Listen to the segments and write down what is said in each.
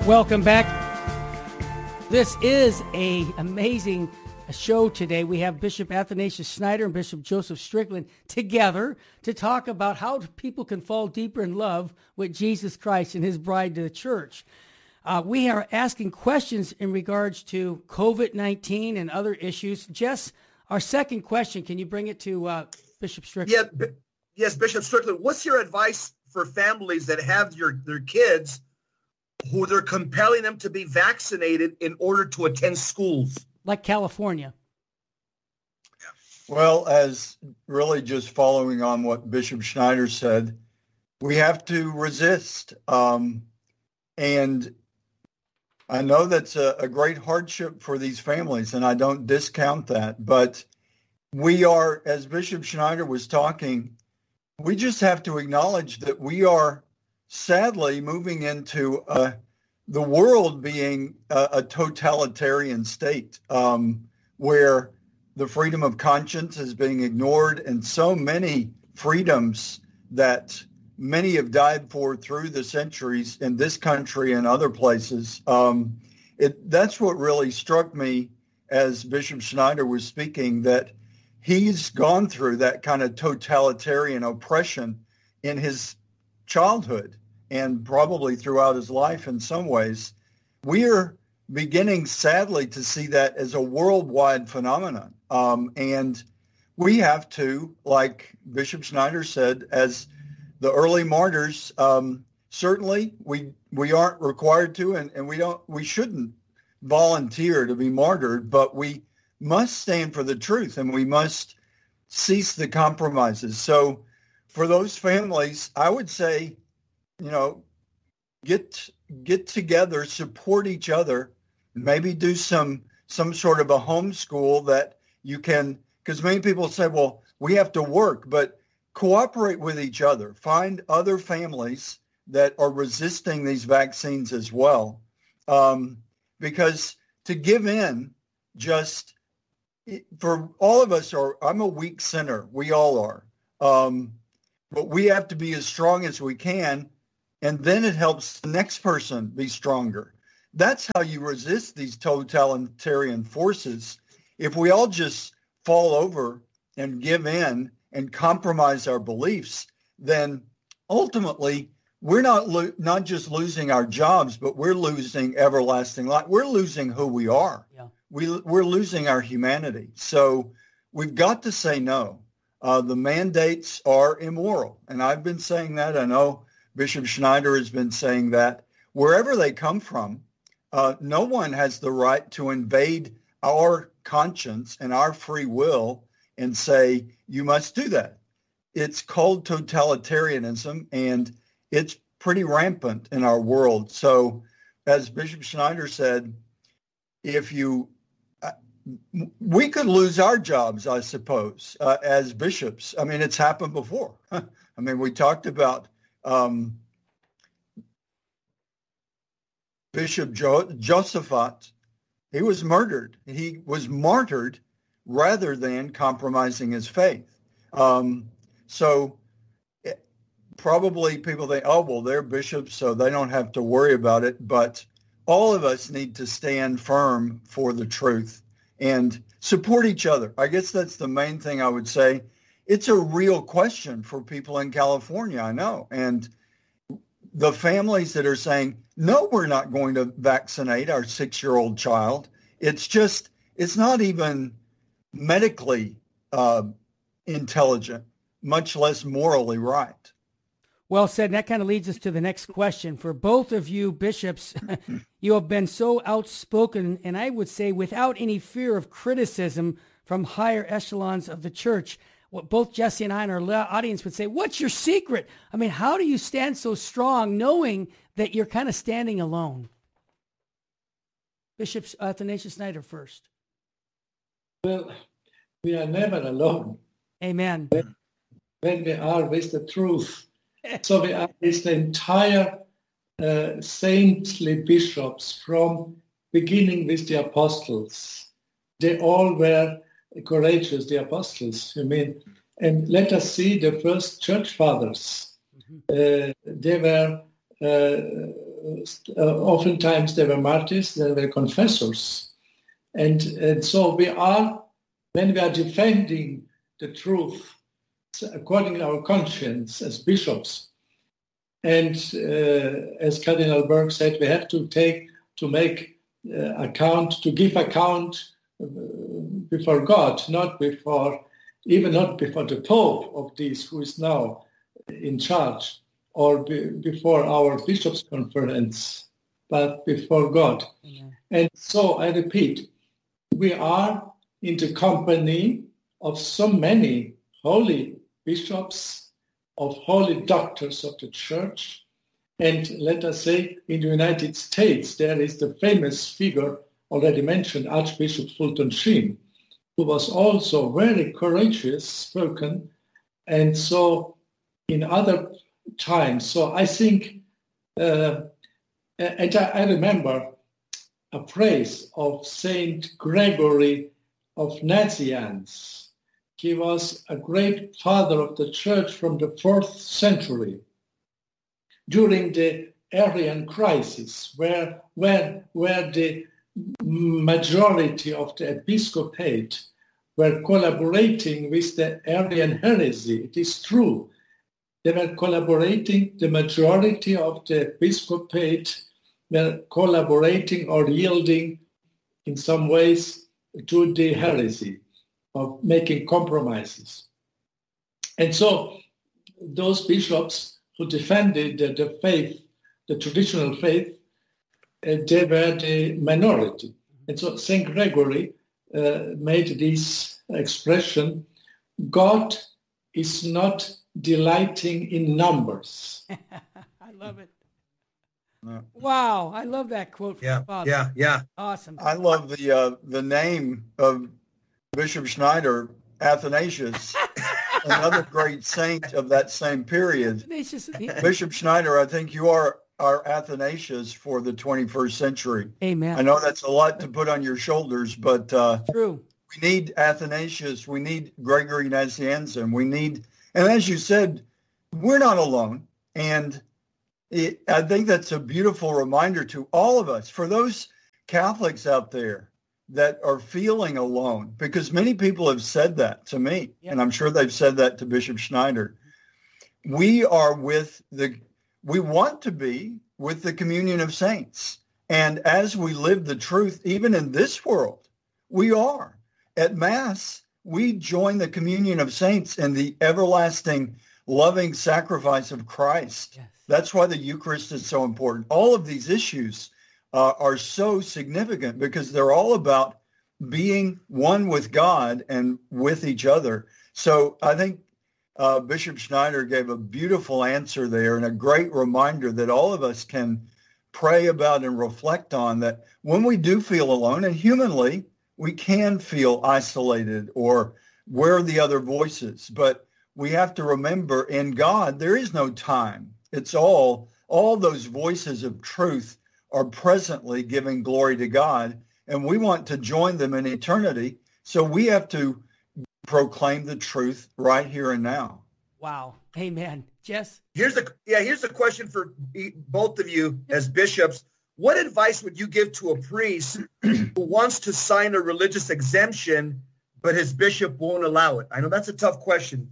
Welcome back. This is an amazing show today. We have Bishop Athanasius Schneider and Bishop Joseph Strickland together to talk about how people can fall deeper in love with Jesus Christ and his bride, the church. We are asking questions in regards to COVID-19 and other issues. Jess, our second question, can you bring it to Bishop Strickland? Yeah, yes, Bishop Strickland. What's your advice for families that have their kids who they're compelling them to be vaccinated in order to attend schools? Like California. Well, as really just following on what Bishop Schneider said, we have to resist. And I know that's a great hardship for these families, and I don't discount that. But we are, as Bishop Schneider was talking, we just have to acknowledge that we are sadly moving into the world being a totalitarian state where the freedom of conscience is being ignored, and so many freedoms that many have died for through the centuries in this country and other places. That's what really struck me as Bishop Schneider was speaking, that he's gone through that kind of totalitarian oppression in his childhood and probably throughout his life in some ways. We are beginning, sadly, to see that as a worldwide phenomenon. And we have to, like Bishop Schneider said, as the early martyrs, certainly we aren't required to, and we shouldn't volunteer to be martyred, but we must stand for the truth, and we must cease the compromises. So for those families, I would say, get together, support each other, maybe do some sort of a homeschool that you can, because many people say, well, we have to work, but cooperate with each other. Find other families that are resisting these vaccines as well. Because to give in just for all of us I'm a weak sinner. We all are. But we have to be as strong as we can. And then it helps the next person be stronger. That's how you resist these totalitarian forces. If we all just fall over and give in and compromise our beliefs, then ultimately we're not just losing our jobs, but we're losing everlasting life. We're losing who we are. Yeah. We're losing our humanity. So we've got to say no. The mandates are immoral. And I've been saying that. I know Bishop Schneider has been saying that. Wherever they come from, no one has the right to invade our conscience and our free will and say, you must do that. It's called totalitarianism, and it's pretty rampant in our world. So as Bishop Schneider said, we could lose our jobs, I suppose, as bishops. I mean, it's happened before. I mean, we talked about Bishop Josaphat. He was murdered. He was martyred rather than compromising his faith. So probably people think, oh, well, they're bishops, so they don't have to worry about it. But all of us need to stand firm for the truth and support each other. I guess that's the main thing I would say. It's a real question for people in California, I know. And the families that are saying, no, we're not going to vaccinate our 6-year-old child. It's not even medically intelligent, much less morally right. Well said. And that kind of leads us to the next question. For both of you bishops, you have been so outspoken, and I would say without any fear of criticism from higher echelons of the church. What both Jesse and I and our audience would say, what's your secret? I mean, how do you stand so strong knowing that you're kind of standing alone? Bishop Athanasius Schneider first. Well, we are never alone. Amen. When we are with the truth. So we are with the entire saintly bishops from beginning with the apostles. They all were courageous, the apostles, and let us see the first church fathers. They were oftentimes they were martyrs, they were confessors. And so when we are defending the truth according to our conscience as bishops, and as Cardinal Berg said, we have to give account before God, not before the Pope of this who is now in charge, or before our bishops' conference, but before God. Yeah. And so I repeat, we are in the company of so many holy bishops, of holy doctors of the church. And let us say in the United States, there is the famous figure already mentioned, Archbishop Fulton Sheen, who was also very courageous spoken. And so in other times, so I think, and I remember a praise of Saint Gregory of Nazianz. He was a great father of the church from the 4th century during the Arian crisis, where the majority of the episcopate were collaborating with the Arian heresy. It is true. They were collaborating, the majority of the episcopate were collaborating or yielding in some ways to the heresy of making compromises. And so those bishops who defended the faith, the traditional faith, they were the minority. And so St. Gregory made this expression, God is not delighting in numbers. I love it. Wow, I love that quote from Father. Yeah. Awesome. I love the name of Bishop Schneider, Athanasius, another great saint of that same period. Bishop Schneider, I think you are our Athanasius for the 21st century. Amen. I know that's a lot to put on your shoulders, but true. We need Athanasius, we need Gregory Nazianzen, and as you said, we're not alone. And I think that's a beautiful reminder to all of us, for those Catholics out there that are feeling alone, because many people have said that to me, and I'm sure they've said that to Bishop Schneider. We want to be with the communion of saints. And as we live the truth, even in this world, we are. At Mass, we join the communion of saints in the everlasting, loving sacrifice of Christ. Yes. That's why the Eucharist is so important. All of these issues are so significant because they're all about being one with God and with each other. So I think Bishop Schneider gave a beautiful answer there and a great reminder that all of us can pray about and reflect on, that when we do feel alone, and humanly, we can feel isolated or where are the other voices, but we have to remember in God, there is no time. It's all those voices of truth are presently giving glory to God, and we want to join them in eternity. So we have to proclaim the truth right here and now. Wow. Amen. Jess? Here's the question for both of you as bishops. What advice would you give to a priest who wants to sign a religious exemption, but his bishop won't allow it? I know that's a tough question.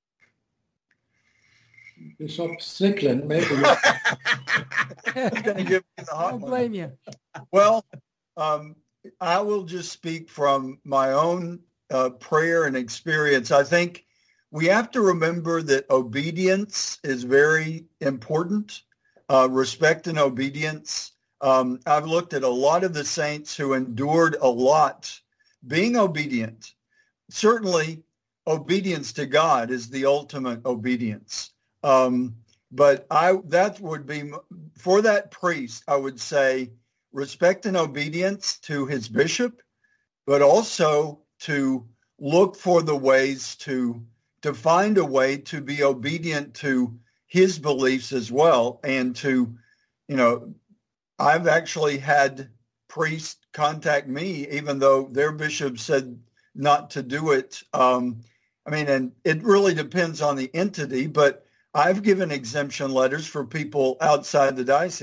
Bishop Strickland, maybe. I'm going to give you the hot one. Don't blame you. Well, I will just speak from my own prayer and experience. I think we have to remember that obedience is very important, respect and obedience. I've looked at a lot of the saints who endured a lot being obedient. Certainly, obedience to God is the ultimate obedience. But that would be, for that priest, I would say respect and obedience to his bishop, but also to look for the ways to find a way to be obedient to his beliefs as well. And to, I've actually had priests contact me, even though their bishop said not to do it. And it really depends on the entity, but I've given exemption letters for people outside the diocese.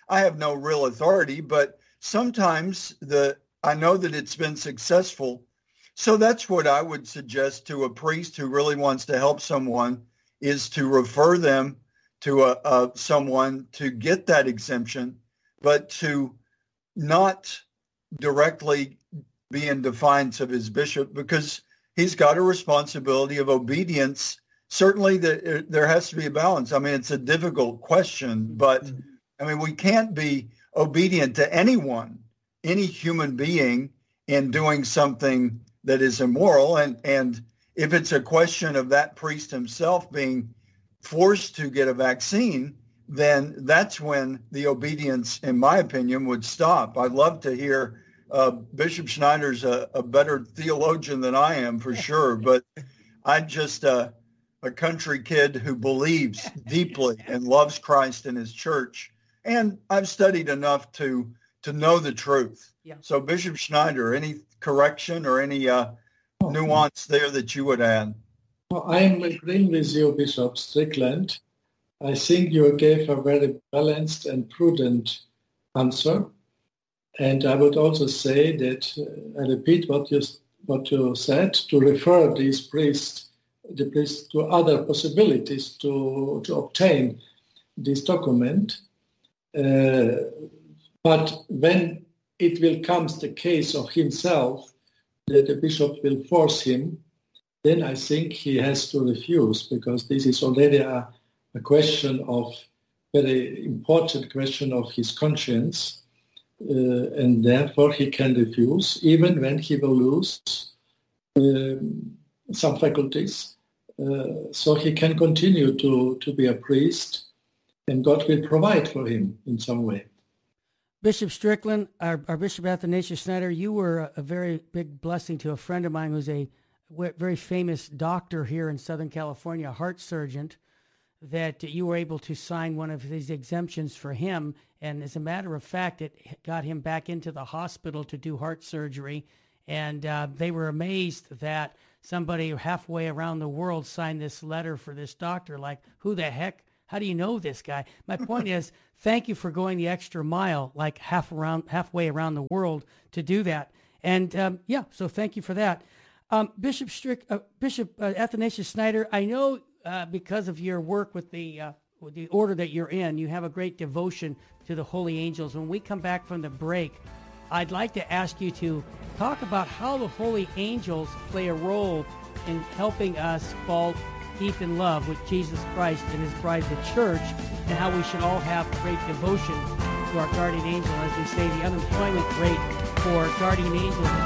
I have no real authority, but sometimes I know that it's been successful. So that's what I would suggest to a priest who really wants to help someone, is to refer them to someone to get that exemption, but to not directly be in defiance of his bishop, because he's got a responsibility of obedience. Certainly there has to be a balance. I mean, it's a difficult question, but I mean, we can't be obedient to anyone, any human being, in doing something that is immoral. And if it's a question of that priest himself being forced to get a vaccine, then that's when the obedience, in my opinion, would stop. I'd love to hear Bishop Schneider's a better theologian than I am, for sure, but I'm just a country kid who believes deeply and loves Christ and his church. And I've studied enough to know the truth. Yeah. So Bishop Schneider, any correction or any nuance there that you would add? Well, I'm agreeing with you, Bishop Strickland. I think you gave a very balanced and prudent answer. And I would also say that, I repeat what you said, to refer the priests to other possibilities to obtain this document. But when it will come the case of himself, that the bishop will force him, then I think he has to refuse, because this is already a question of, very important question of his conscience. And therefore he can refuse, even when he will lose some faculties. So he can continue to be a priest, and God will provide for him in some way. Bishop Strickland, our Bishop Athanasius Schneider, you were a very big blessing to a friend of mine who's a very famous doctor here in Southern California, a heart surgeon, that you were able to sign one of these exemptions for him. And as a matter of fact, it got him back into the hospital to do heart surgery. And they were amazed that somebody halfway around the world signed this letter for this doctor. Like, who the heck? How do you know this guy? My point is, thank you for going the extra mile, like halfway around the world to do that. And so thank you for that. Bishop Athanasius Schneider, I know because of your work with the order that you're in, you have a great devotion to the holy angels. When we come back from the break, I'd like to ask you to talk about how the holy angels play a role in helping us fall deep in love with Jesus Christ and his bride, the church, and how we should all have great devotion to our guardian angel. As we say, the unemployment rate for guardian angels